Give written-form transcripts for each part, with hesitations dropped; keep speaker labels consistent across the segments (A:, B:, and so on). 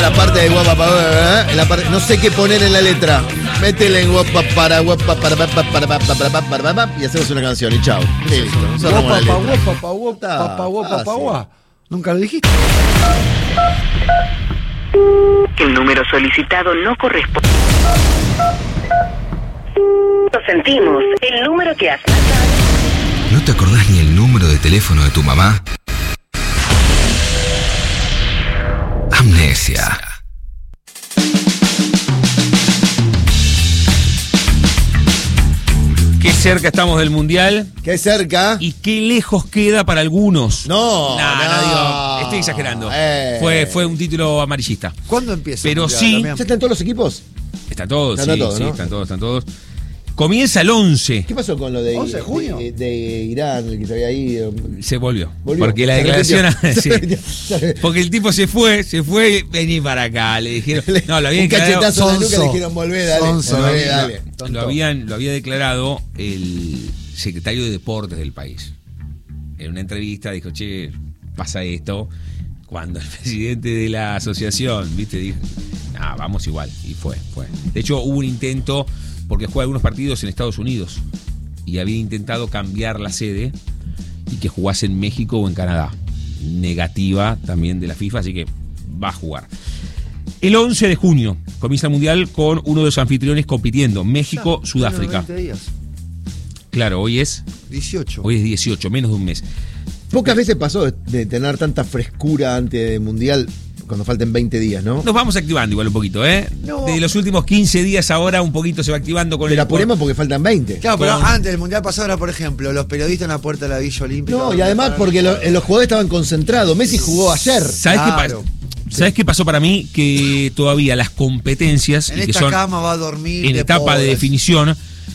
A: la parte de guapa para, no sé qué poner en la letra. Métele en guapa para y hacemos una canción y chao. Listo.
B: Guapa. Nunca lo dijiste.
C: El número solicitado no corresponde. Lo sentimos. El número que has marcado.
D: ¿No te acordás ni el número de teléfono de tu mamá? Amnesia.
E: Qué cerca estamos del Mundial.
A: Qué cerca.
E: Y qué lejos queda para algunos.
A: No.
E: Digo, estoy exagerando. Fue un título amarillista.
B: ¿Cuándo empieza?
E: Pero
B: Mundial,
E: sí.
B: Damián?
A: ¿Ya están todos los equipos?
E: Están todos,
A: Están
E: sí,
A: todos, ¿no?
E: están todos. Comienza el 11.
A: ¿Qué pasó con lo de
B: 11 de junio?
A: de Irán, el que se había ido?
E: Se volvió.
A: Volvió.
E: Porque la
A: Se
E: declaración.
A: repitió.
E: Sí. Porque el tipo se fue, vení para acá. Le dijeron. No, lo había
A: Un
E: declarado.
A: cachetazo en la nuca,
B: Sonso.
A: le dijeron, volvé, dale.
B: Sonso,
A: Volvé,
B: amiga.
A: dale.
E: Lo había declarado el secretario de Deportes del país. En una entrevista dijo, che, pasa esto. Cuando el presidente de la asociación, viste, dijo, vamos igual. Y fue. De hecho, hubo un intento, porque juega algunos partidos en Estados Unidos, y había intentado cambiar la sede y que jugase en México o en Canadá. Negativa también de la FIFA, así que va a jugar. El 11 de junio comienza el Mundial con uno de los anfitriones compitiendo, México, Sudáfrica.
B: 20 días.
E: Claro, hoy es
B: 18.
E: 18, menos de un mes.
A: Pocas veces pasó de tener tanta frescura antes del Mundial cuando falten 20 días, ¿no?
E: Nos vamos activando igual un poquito, ¿eh?
B: No.
E: De los últimos 15 días ahora un poquito se va activando con
A: Pero apuremos porque faltan 20.
B: Claro, pero
E: Con-
B: antes del Mundial pasado era, por ejemplo, los periodistas en la puerta de la Villa Olímpica.
A: No, y además porque los jugadores estaban concentrados. Messi jugó ayer.
B: Claro.
E: ¿Sabes qué pasó para mí? Que todavía las competencias,
B: En
E: y que
B: esta
E: son
B: cama va a dormir.
E: en etapa de
B: pobres.
E: definición,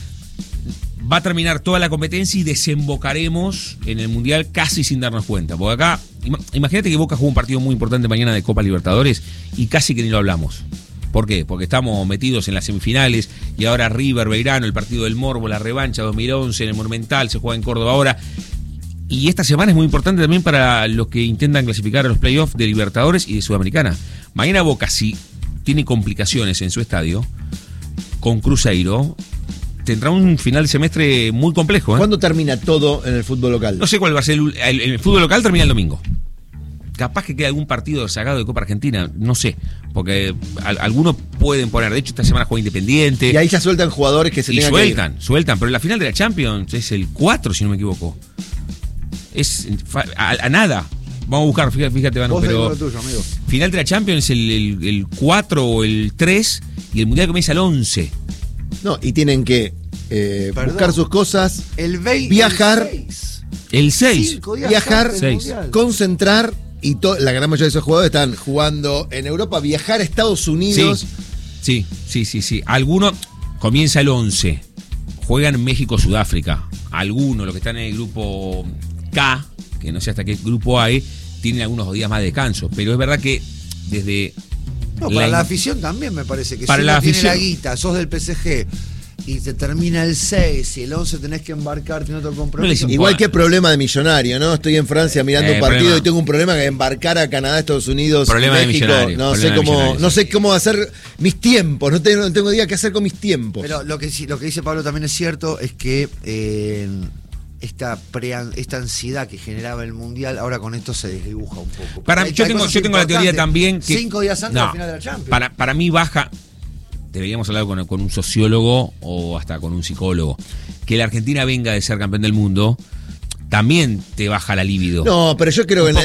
E: va a terminar toda la competencia y desembocaremos en el Mundial casi sin darnos cuenta. Porque acá, imagínate que Boca juega un partido muy importante mañana de Copa Libertadores y casi que ni lo hablamos. ¿Por qué? Porque estamos metidos en las semifinales y ahora River, Belgrano, el partido del Morbo, la revancha 2011 en el Monumental, se juega en Córdoba ahora. Y esta semana es muy importante también para los que intentan clasificar a los playoffs de Libertadores y de Sudamericana. Mañana Boca, si tiene complicaciones en su estadio, con Cruzeiro, tendrá un final de semestre muy complejo, ¿eh?
A: ¿Cuándo termina todo en el fútbol local?
E: No sé cuál va a ser el fútbol local, termina el domingo. Capaz que quede algún partido sagado de Copa Argentina, no sé, porque algunos pueden poner, de hecho esta semana juega Independiente.
A: Y ahí ya sueltan jugadores que se
E: Y
A: tengan
E: sueltan, pero la final de la Champions es el 4, si no me equivoco. Es a nada. Vamos a buscar, fíjate, Manu,
B: Vos
E: pero
B: lo tuyo, amigo.
E: final de la Champions es el 4 o el 3 y el Mundial comienza el 11.
A: que ir. No, y tienen que buscar sus cosas,
B: El 20.
A: Viajar.
E: El 6.
B: 5 días
A: viajar,
B: antes del
E: 6.
B: Mundial.
A: concentrar, y la gran mayoría de esos jugadores están jugando en Europa, viajar a Estados Unidos.
E: Sí. Algunos comienza el 11. Juegan México, Sudáfrica. Algunos, los que están en el grupo K, que no sé hasta qué grupo hay, tienen algunos días más de descanso. Pero es verdad que desde...
B: No, para la afición también me parece que
E: Para
B: si
E: la
B: uno tiene
E: afición.
B: la guita, sos del PSG y te termina el 6 y el 11 tenés que embarcarte en otro compromiso.
E: No les
A: Igual que problema de millonario, ¿no? Estoy en Francia mirando un partido
E: problema.
A: y tengo un problema que embarcar a Canadá, Estados Unidos,
E: Problema de
A: México.
E: millonario,
A: No sé
E: problema de
A: cómo,
E: millonario,
A: no
E: sí.
A: sé cómo hacer mis tiempos, no tengo idea qué hacer con mis tiempos.
B: Pero lo que dice Pablo también es cierto, es que esta ansiedad que generaba el Mundial, ahora con esto se desdibuja un poco.
E: Yo tengo la teoría también que...
B: 5 días antes
E: No,
B: del final de la Champions.
E: para mí baja... Deberíamos hablar con un sociólogo o hasta con un psicólogo. Que la Argentina venga de ser campeón del mundo también te baja la libido.
A: No, pero yo creo que